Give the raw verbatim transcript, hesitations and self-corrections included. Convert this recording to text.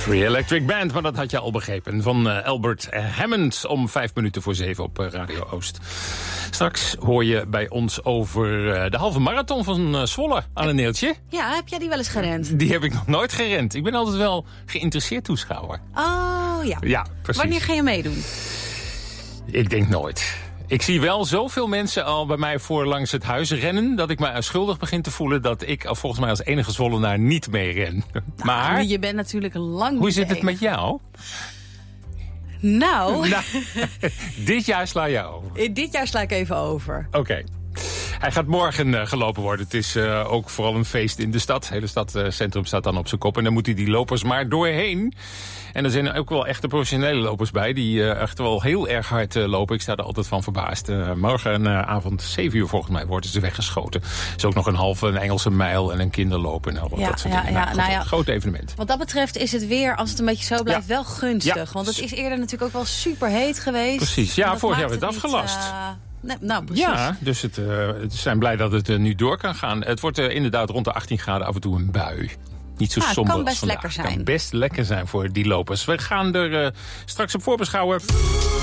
Free Electric Band, maar dat had je al begrepen. Van uh, Albert Hammond om vijf minuten voor zeven op uh, Radio Oost. Straks hoor je bij ons over uh, de halve marathon van uh, Zwolle. Anne-Neeltje. Ja, heb jij die wel eens gerend? Die heb ik nog nooit gerend. Ik ben altijd wel geïnteresseerd toeschouwer. Oh, ja. Ja, precies. Wanneer ga je meedoen? Ik denk nooit. Ik zie wel zoveel mensen al bij mij voor langs het huis rennen... dat ik me schuldig begin te voelen dat ik volgens mij als enige Zwollenaar niet mee ren. Nou, maar je bent natuurlijk lang hoe niet zit het enige. met jou? Nou, nou dit jaar sla je over. Dit jaar sla ik even over. Oké. Okay. Hij gaat morgen uh, gelopen worden. Het is uh, ook vooral een feest in de stad. Het hele stadcentrum uh, staat dan op zijn kop. En dan moeten die lopers maar doorheen. En er zijn ook wel echte professionele lopers bij... die uh, echt wel heel erg hard uh, lopen. Ik sta er altijd van verbaasd. Uh, morgenavond, uh, zeven uur volgens mij, worden ze weggeschoten. Er is ook nog een halve een Engelse mijl en een kinderloop. En al ja, dat soort ja, dingen. ja, Nou, nou goed, ja, een groot evenement. Wat dat betreft is het weer, als het een beetje zo blijft, ja. wel gunstig. Ja. Want het is eerder natuurlijk ook wel super heet geweest. Precies, ja, vorig jaar werd het afgelast. Niet, uh, nee, nou, precies. Ja, dus het, uh, het zijn blij dat het uh, nu door kan gaan. Het wordt uh, inderdaad rond de achttien graden, af en toe een bui. Niet zo ah, somber kan best als lekker zijn. Het kan best lekker zijn voor die lopers. We gaan er uh, straks op voorbeschouwen.